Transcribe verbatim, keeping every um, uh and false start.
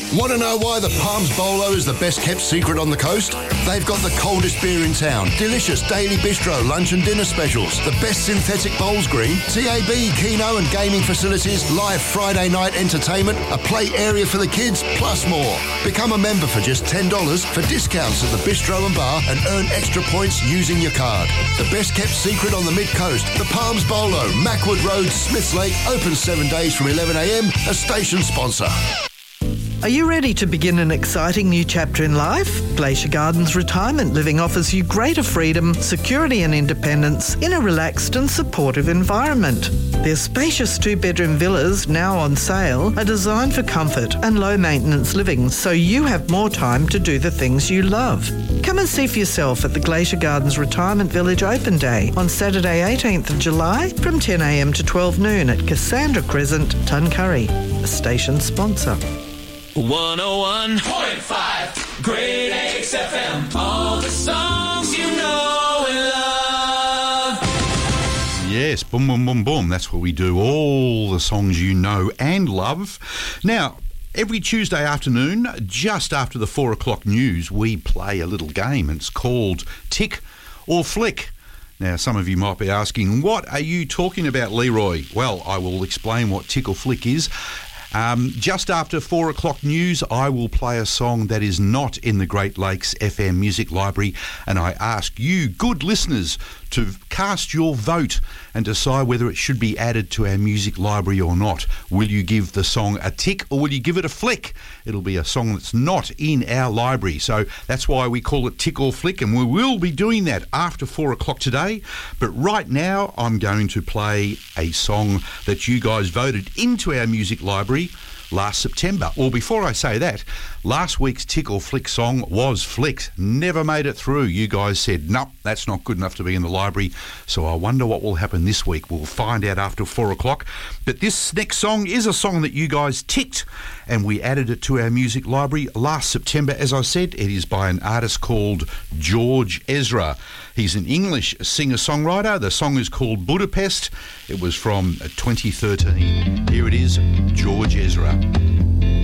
Want to know why the Palms Bolo is the best kept secret on the coast? They've got the coldest beer in town, delicious daily bistro lunch and dinner specials, the best synthetic bowls green, T A B, Keno and gaming facilities, live Friday night entertainment, a play area for the kids, plus more. Become a member for just ten dollars for discounts at the bistro and bar and earn extra points using your card. The best kept secret on the mid-coast, the Palms Bolo, Mackwood Road, Smiths Lake, open seven days from eleven a m, a station sponsor. Are you ready to begin an exciting new chapter in life? Glacier Gardens Retirement Living offers you greater freedom, security and independence in a relaxed and supportive environment. Their spacious two-bedroom villas, now on sale, are designed for comfort and low-maintenance living, so you have more time to do the things you love. Come and see for yourself at the Glacier Gardens Retirement Village Open Day on Saturday eighteenth of July from ten a m to twelve noon at Cassandra Crescent, Tuncurry, a station sponsor. one oh one point five Great Lakes F M. All the songs you know and love. Yes, boom, boom, boom, boom. That's what we do. All the songs you know and love. Now, every Tuesday afternoon, just after the four o'clock news, we play a little game. It's called Tick or Flick. Now, some of you might be asking, what are you talking about, Leroy? Well, I will explain what Tick or Flick is. Um, just after four o'clock news, I will play a song that is not in the Great Lakes F M Music Library, and I ask you, good listeners, to cast your vote and decide whether it should be added to our music library or not. Will you give the song a tick or will you give it a flick? It'll be a song that's not in our library, so that's why we call it Tick or Flick, and we will be doing that after four o'clock today. But right now, I'm going to play a song that you guys voted into our music library last September. Or before I say that, last week's Tick or Flick song was flicked. Never made it through. You guys said, nope, that's not good enough to be in the library. So I wonder what will happen this week. We'll find out after four o'clock. But this next song is a song that you guys ticked, and we added it to our music library last September. As I said, it is by an artist called George Ezra. He's an English singer-songwriter. The song is called Budapest. It was from twenty thirteen. Here it is, George Ezra.